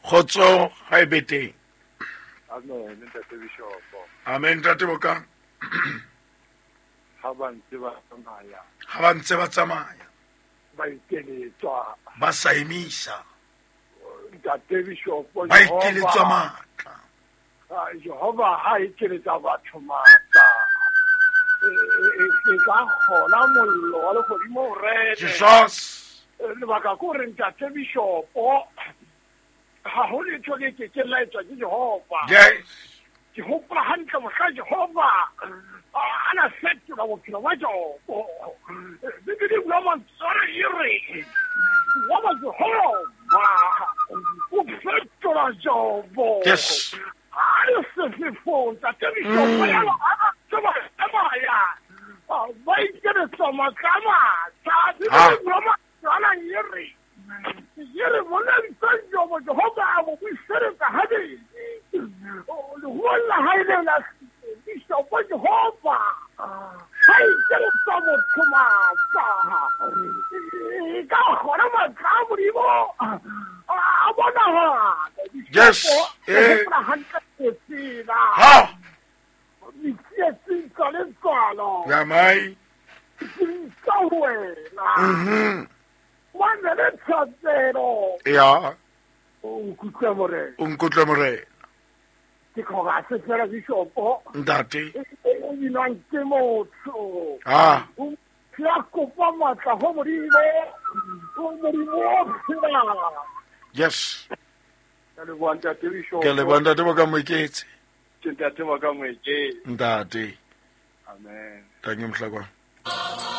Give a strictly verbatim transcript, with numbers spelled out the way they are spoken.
Khotso ha e beteng. Amen, ntate Bishop. Amen tate boka. Ha ba ntse ba tsamaya. Ha ba ntse ba tsamaya. Ba ikeletswa. Ba sa emisa. Ntate Bishop. Ba ikeletswa matla. Jehova ha ikeletsa batho matla. E ka kgona mollo wa legodimo rete. Jesus. Lebaka ko re ntate Bishop. Ha ho letho le ke ke laetswa ke Jehova. Yes. Jehova hantle mohla Jehova ana fetola bophelo ba Jehova. Bibele bua mantsara ire. Wa ba Jehova. O fetola Jehova. Yes. Ayo se se fonta te Bishop ya ana tsama tsama ya. Ba ikere tsama kama. Ta bibele bua mantsara ire. Yere bona ntsanjo mo Jehova abo bisere ka hadi wala haile la Bishop Jehova hai tele samo kuma sa ka khona ma kamuri mo abona ha Yes eh ha ni si kale kala ya mai mhm Wanda le tsatero. Ya. O kutlemore. Un kutlemore. Ti koga se tsara Bishop. Ndate. O dinante motho. Ah. O tla kopa matla ho morimo. O morimo tsela. Yes. Ke le banta te Bishop. Ke le banta te boka moiketse. Ke ntate boka moiketse. Ndate. Amen. Thank you mhlakwana.